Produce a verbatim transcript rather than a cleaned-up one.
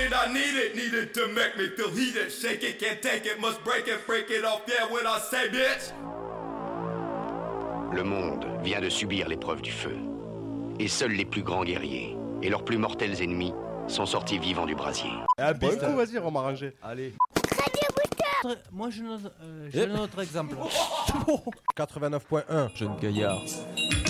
it, I need it, need it to make me feel heated. Shake it, can't take it, must break it, break it off, yeah, when I say bitch. Le monde vient de subir l'épreuve du feu. Et seuls les plus grands guerriers et leurs plus mortels ennemis sont sortis vivants du brasier. Ah, bon, Bon, coup, vas-y, on m'a rangé. allez. Moi, j'ai un autre, euh, j'ai un autre exemple. quatre-vingt-neuf point un. Jeune gaillard.